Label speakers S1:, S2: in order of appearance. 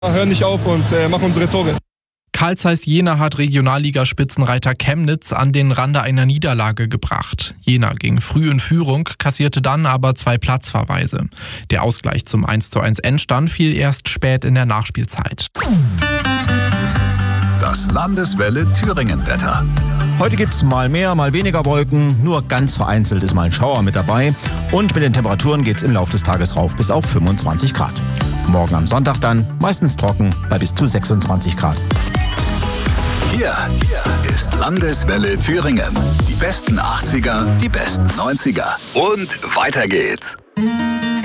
S1: Hören nicht auf und machen unsere Tore.
S2: Carl Zeiss Jena hat Regionalligaspitzenreiter Chemnitz an den Rande einer Niederlage gebracht. Jena ging früh in Führung, kassierte dann aber 2 Platzverweise. Der Ausgleich zum 1:1 Endstand fiel erst spät in der Nachspielzeit.
S3: Das Landeswelle Thüringen-Wetter.
S4: Heute gibt's mal mehr, mal weniger Wolken, nur ganz vereinzelt ist mal ein Schauer mit dabei. Und mit den Temperaturen geht's im Laufe des Tages rauf bis auf 25 Grad. Morgen am Sonntag dann meistens trocken bei bis zu 26 Grad.
S3: Hier ist Landeswelle Thüringen. Die besten 80er, die besten 90er. Und weiter geht's.